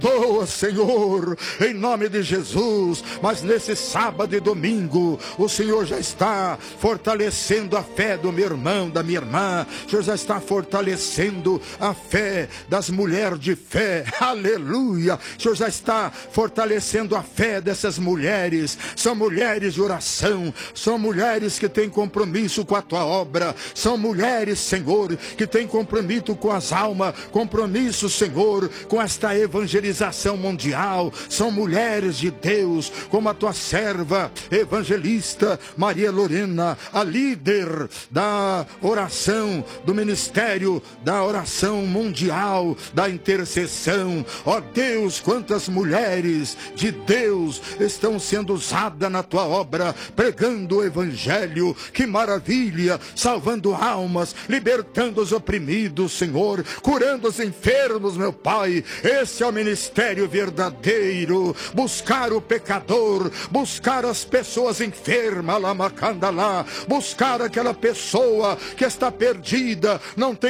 abençoa, Senhor, em nome de Jesus. Mas nesse sábado e domingo, o Senhor já está fortalecendo a fé do meu irmão, da minha irmã. O Senhor já está fortalecendo a fé das mulheres de fé. Aleluia. O Senhor já está fortalecendo a fé dessas mulheres. São mulheres de oração, são mulheres que têm compromisso com a tua obra, são mulheres, Senhor, que têm compromisso com as almas, compromisso, Senhor, com esta evangelização mundial. São mulheres de Deus, como a tua serva evangelista Maria Lorena, a líder da oração, do ministério da oração mundial, da intercessão. Ó Deus, quantas mulheres de Deus estão sendo usadas na tua obra, pregando o evangelho. Que maravilha, salvando almas, libertando os oprimidos, Senhor, curando os enfermos, meu Pai. Esse é o ministério verdadeiro. Buscar o pecador, buscar as pessoas enfermas, buscar aquela pessoa que está perdida, não tem